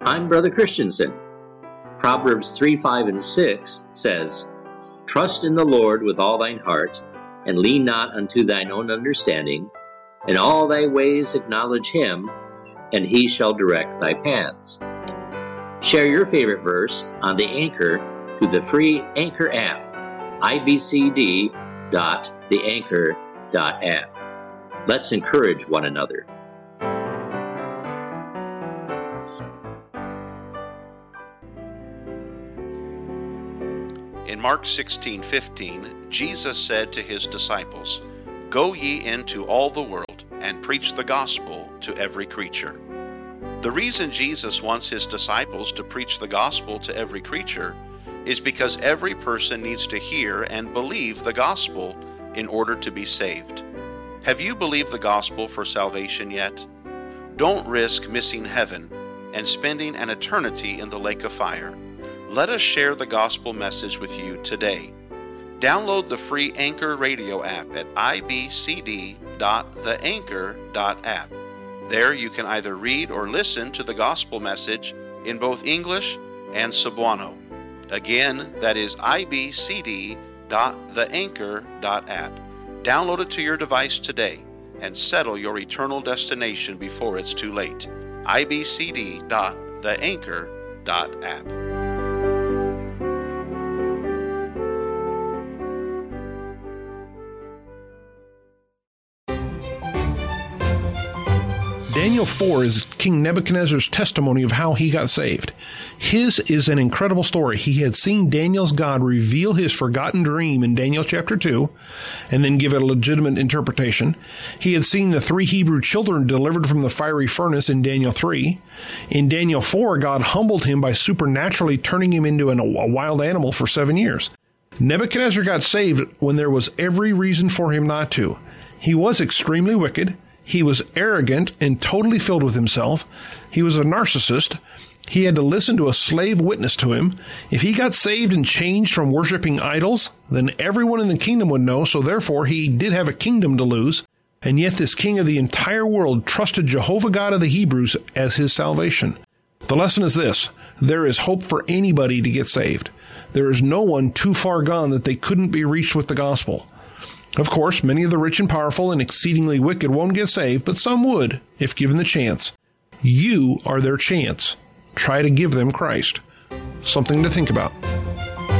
I'm Brother Christensen. Proverbs 3, 5, and 6 says, Trust in the Lord with all thine heart, and lean not unto thine own understanding. In all thy ways acknowledge him, and he shall direct thy paths. Share your favorite verse on the Anchor through the free Anchor app, ibcd.theanchor.app. Let's encourage one another. In Mark 16:15, Jesus said to his disciples, Go ye into all the world and preach the gospel to every creature. The reason Jesus wants his disciples to preach the gospel to every creature is because every person needs to hear and believe the gospel in order to be saved. Have you believed the gospel for salvation yet? Don't risk missing heaven and spending an eternity in the lake of fire. Let us share the gospel message with you today. Download the free Anchor radio app at ibcd.theanchor.app. There you can either read or listen to the gospel message in both English and Cebuano. Again, that is ibcd.theanchor.app. Download it to your device today and settle your eternal destination before it's too late. ibcd.theanchor.app. Daniel 4 is King Nebuchadnezzar's testimony of how he got saved. His is an incredible story. He had seen Daniel's God reveal his forgotten dream in Daniel chapter 2 and then give it a legitimate interpretation. He had seen the 3 Hebrew children delivered from the fiery furnace in Daniel 3. In Daniel 4, God humbled him by supernaturally turning him into a wild animal for 7 years. Nebuchadnezzar got saved when there was every reason for him not to. He was extremely wicked. He was arrogant and totally filled with himself. He was a narcissist. He had to listen to a slave witness to him. If he got saved and changed from worshiping idols, then everyone in the kingdom would know, so therefore he did have a kingdom to lose. And yet this king of the entire world trusted Jehovah God of the Hebrews as his salvation. The lesson is this: there is hope for anybody to get saved. There is no one too far gone that they couldn't be reached with the gospel. Of course, many of the rich and powerful and exceedingly wicked won't get saved, but some would, if given the chance. You are their chance. Try to give them Christ. Something to think about.